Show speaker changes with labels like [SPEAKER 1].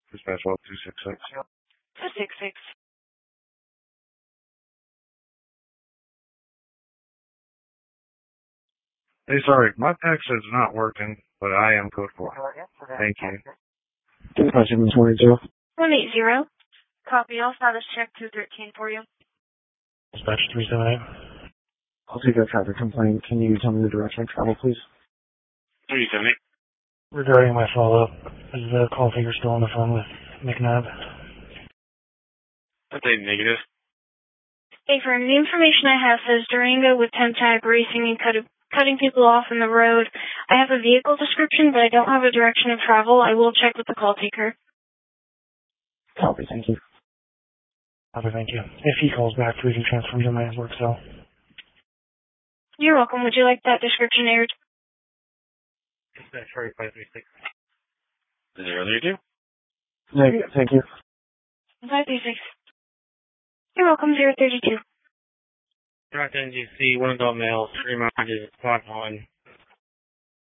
[SPEAKER 1] Dispatch 266.
[SPEAKER 2] 266.
[SPEAKER 1] Hey, sorry, my text is not working, but I am code 4. Thank you.
[SPEAKER 3] Dispatch 180.
[SPEAKER 2] 180. Copy. I'll status check 213 for you.
[SPEAKER 3] Dispatch 378. I'll take a traffic complaint. Can you tell me the direction of travel, please?
[SPEAKER 1] 378.
[SPEAKER 3] Regarding my follow-up, is the call figure still on the phone with McNabb?
[SPEAKER 1] I'd say negative.
[SPEAKER 2] Hey, firm, the information I have says Durango with 10 tag racing and cutting people off in the road. I have a vehicle description, but I don't have a direction of travel. I will check with the call taker.
[SPEAKER 3] Copy, thank you. Copy, thank you. If he calls back, please transfer him to my work cell.
[SPEAKER 2] You're welcome. Would you like that description aired?
[SPEAKER 1] Dispatch 536. 032.
[SPEAKER 3] Negative, thank you.
[SPEAKER 2] 536. You're welcome. 032.
[SPEAKER 1] Direct NGC, one adult male, 3 miles, spot on.